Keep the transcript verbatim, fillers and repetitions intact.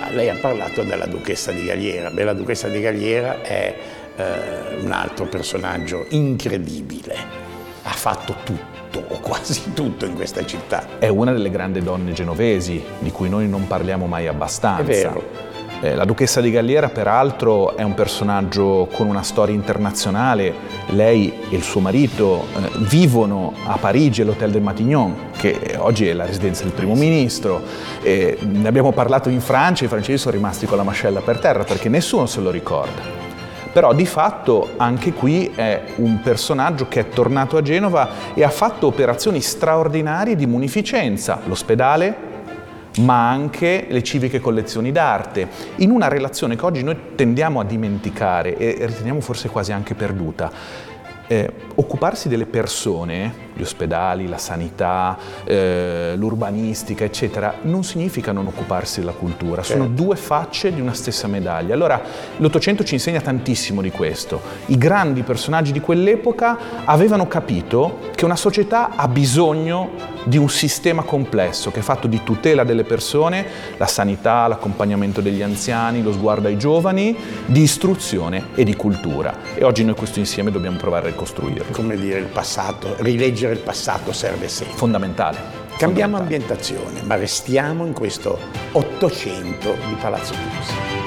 Ah, lei ha parlato della Duchessa di Galliera. Beh, la Duchessa di Galliera è eh, un altro personaggio incredibile. Ha fatto tutto, o quasi tutto, in questa città. È una delle grandi donne genovesi, di cui noi non parliamo mai abbastanza. È vero. Eh, la Duchessa di Galliera, peraltro, è un personaggio con una storia internazionale. Lei e il suo marito eh, vivono a Parigi, all'Hotel de Matignon, che oggi è la residenza del primo ministro. Eh, ne abbiamo parlato in Francia, i francesi sono rimasti con la mascella per terra perché nessuno se lo ricorda. Però di fatto anche qui è un personaggio che è tornato a Genova e ha fatto operazioni straordinarie di munificenza, l'ospedale, ma anche le civiche collezioni d'arte, in una relazione che oggi noi tendiamo a dimenticare e riteniamo forse quasi anche perduta. Eh, occuparsi delle persone, gli ospedali, la sanità, eh, l'urbanistica, eccetera, non significa non occuparsi della cultura, certo. Sono due facce di una stessa medaglia. Allora, l'Ottocento ci insegna tantissimo di questo. I grandi personaggi di quell'epoca avevano capito che una società ha bisogno di un sistema complesso che è fatto di tutela delle persone, la sanità, l'accompagnamento degli anziani, lo sguardo ai giovani, di istruzione e di cultura. E oggi noi questo insieme dobbiamo provare a ricostruirlo. Come dire, il passato, rileggere il passato serve sempre. Fondamentale. Cambiamo Fondamentale. ambientazione, ma restiamo in questo Ottocento di Palazzo Chigi.